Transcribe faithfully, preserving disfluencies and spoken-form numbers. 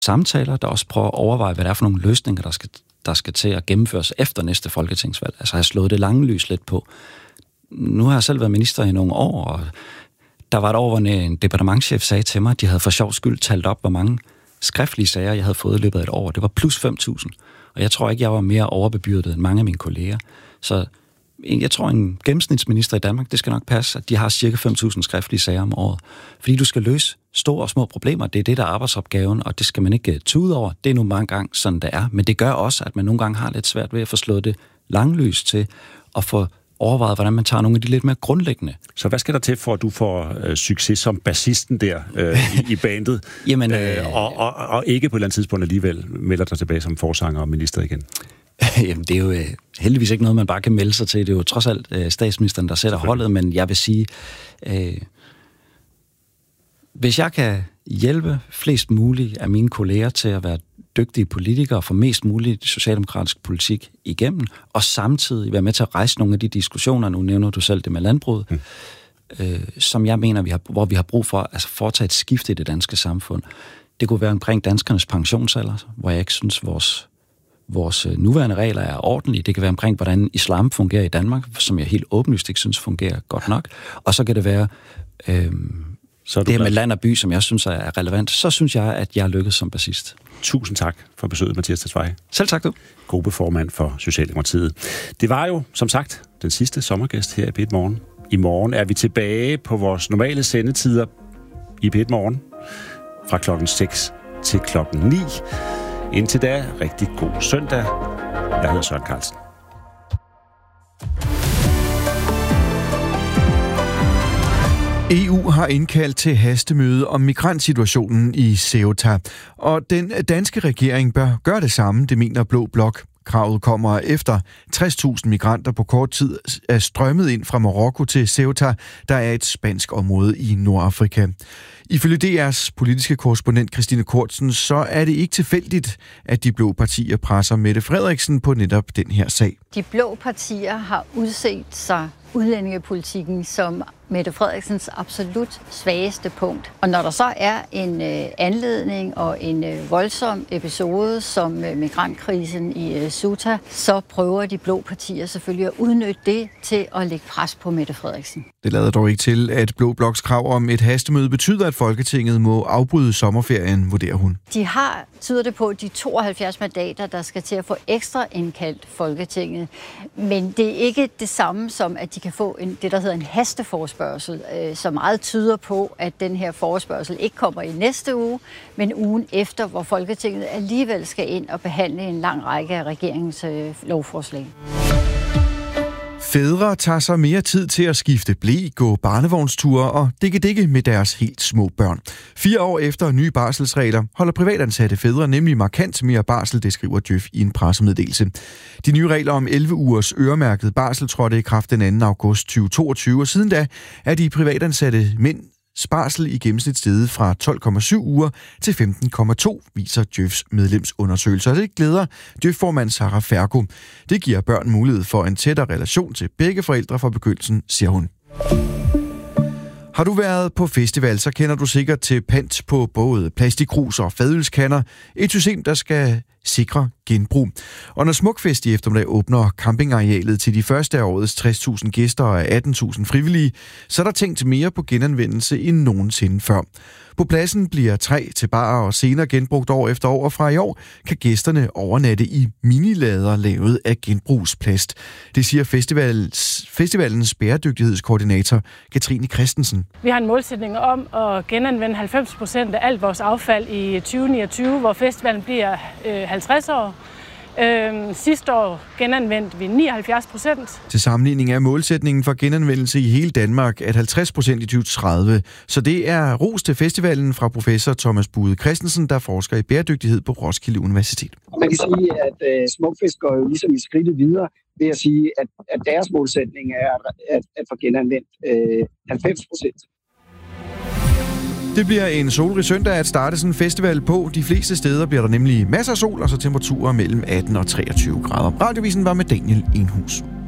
samtaler, der også prøver at overveje, hvad det er for nogle løsninger, der skal, der skal til at gennemføres efter næste folketingsvalg. Altså, jeg har slået det lange lys lidt på. Nu har jeg selv været minister i nogle år, og der var et år, hvor en departementschef sagde til mig, at de havde for sjov skyld talt op, hvor mange skriftlige sager, jeg havde fået i løbet af et år. Det var plus fem tusind. Og jeg tror ikke, jeg var mere overbebyrdet end mange af mine kolleger. Så jeg tror, en gennemsnitsminister i Danmark, det skal nok passe, at de har cirka fem tusind skriftlige sager om året. Fordi du skal løse store og små problemer. Det er det, der er arbejdsopgaven, og det skal man ikke tude over. Det er nu mange gange sådan, det er. Men det gør også, at man nogle gange har lidt svært ved at få slået det langlys til at få overvejet, hvordan man tager nogle af de lidt mere grundlæggende. Så hvad skal der til, for at du får øh, succes som bassisten der øh, i, i bandet, Jamen, øh, og, og, og ikke på et eller andet tidspunkt alligevel melder dig tilbage som forsanger og minister igen? Jamen, det er jo øh, heldigvis ikke noget, man bare kan melde sig til. Det er jo trods alt øh, statsministeren, der sætter holdet, men jeg vil sige, øh, hvis jeg kan hjælpe flest muligt af mine kolleger til at være dygtige politikere og få mest muligt socialdemokratisk politik igennem, og samtidig være med til at rejse nogle af de diskussioner, nu nævner du selv det med landbruget, mm. øh, som jeg mener, vi har, hvor vi har brug for at altså, foretage et skifte i det danske samfund. Det kunne være omkring danskernes pensionsalder, hvor jeg ikke synes, vores Vores nuværende regler er ordentlige. Det kan være omkring, hvordan islam fungerer i Danmark, som jeg helt åbenlyst ikke synes fungerer godt nok. Og så kan det være øh, så det her med land og by, som jeg synes er relevant. Så synes jeg, at jeg er lykkedes som bassist. Tusind tak for besøget, Mathias Tesfaye. Selv tak, du. Gruppeformand for Socialdemokratiet. Det var jo, som sagt, den sidste sommergæst her i P et Morgen. I morgen er vi tilbage på vores normale sendetider i P et Morgen fra klokken seks til klokken ni. Indtil da, rigtig god søndag. Jeg hedder Søren Carlsen. E U har indkaldt til hastemøde om migrantsituationen i Ceuta, og den danske regering bør gøre det samme, det mener Blå Blok. Kravet kommer efter tres tusind migranter på kort tid er strømmet ind fra Marokko til Ceuta, der er et spansk område i Nordafrika. Ifølge D R's politiske korrespondent Christine Kortsen, så er det ikke tilfældigt, at de blå partier presser Mette Frederiksen på netop den her sag. De blå partier har udset sig udlændingepolitikken som Mette Frederiksens absolut svageste punkt. Og når der så er en øh, anledning og en øh, voldsom episode som øh, migrantkrisen i øh, Ceuta, så prøver de blå partier selvfølgelig at udnytte det til at lægge pres på Mette Frederiksen. Det lader dog ikke til, at Blå Bloks krav om et hastemøde betyder, at Folketinget må afbryde sommerferien, vurderer hun. De har, tyder det på, de tooghalvfjerds mandater, der skal til at få ekstra indkaldt Folketinget. Men det er ikke det samme som, at de kan få en, det, der hedder en hasteforespørgsel, øh, så meget tyder på, at den her forespørgsel ikke kommer i næste uge, men ugen efter, hvor Folketinget alligevel skal ind og behandle en lang række af regeringens øh, lovforslag. Fædre tager sig mere tid til at skifte ble, gå barnevognsture og dikke-dikke med deres helt små børn. Fire år efter nye barselsregler holder privatansatte fædre nemlig markant mere barsel, det skriver Djøf i en pressemeddelelse. De nye regler om elleve ugers øremærket barsel trådte i kraft den anden august tyve toogtyve, og siden da er de privatansatte mænd sparsel i gennemsnit steget fra tolv komma syv uger til femten komma to, viser Djøfs medlemsundersøgelse. Og det glæder Djøf-formand Sarah Fergo. Det giver børn mulighed for en tættere relation til begge forældre fra begyndelsen, siger hun. Har du været på festival, så kender du sikkert til pant på både plastikkrus og fadølskander. Et system, der skal sikre genbrug. Og når Smukfest i eftermiddag åbner campingarealet til de første af årets tres tusind gæster og atten tusind frivillige, så er der tænkt mere på genanvendelse end nogensinde før. På pladsen bliver træ til barer og senere genbrugt år efter år, og fra i år kan gæsterne overnatte i minilader lavet af genbrugsplast. Det siger festivalens, festivalens bæredygtighedskoordinator Katrine Christensen. Vi har en målsætning om at genanvende halvfems procent af alt vores affald i tyve niogtyve, hvor festivalen bliver øh, halvtreds år. Øhm, sidste år genanvendte vi nioghalvfjerds procent. Til sammenligning er målsætningen for genanvendelse i hele Danmark at halvtreds procent i tyve tredive. Så det er ros til festivalen fra professor Thomas Bude Christensen, der forsker i bæredygtighed på Roskilde Universitet. Man kan sige, at uh, Smukfest går jo ligesom i skridtet videre ved at sige, at, at deres målsætning er at, at få genanvendt uh, halvfems procent. Det bliver en solrig søndag at starte sådan en festival på. De fleste steder bliver der nemlig masser af sol, og så temperaturer mellem atten og treogtyve grader. Radiovisen var med Daniel Enhus.